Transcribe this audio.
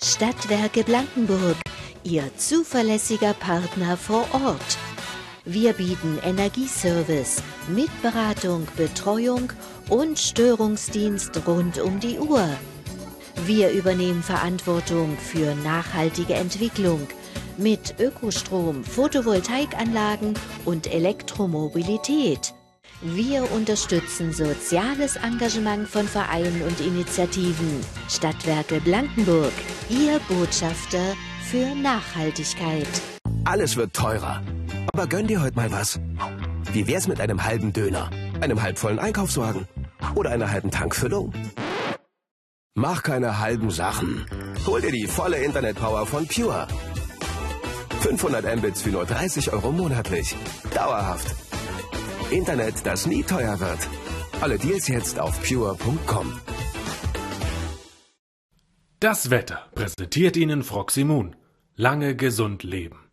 Stadtwerke Blankenburg, Ihr zuverlässiger Partner vor Ort. Wir bieten Energieservice mit Beratung, Betreuung und Störungsdienst rund um die Uhr. Wir übernehmen Verantwortung für nachhaltige Entwicklung mit Ökostrom, Photovoltaikanlagen und Elektromobilität. Wir unterstützen soziales Engagement von Vereinen und Initiativen. Stadtwerke Blankenburg, Ihr Botschafter für Nachhaltigkeit. Alles wird teurer. Aber gönn dir heute mal was. Wie wär's mit einem halben Döner, einem halbvollen Einkaufswagen oder einer halben Tankfüllung? Mach keine halben Sachen. Hol dir die volle Internetpower von Pure. 500 Mbits für nur 30 € monatlich. Dauerhaft. Internet, das nie teuer wird. Alle Deals jetzt auf pure.com. Das Wetter präsentiert Ihnen Froximune. Lange gesund leben.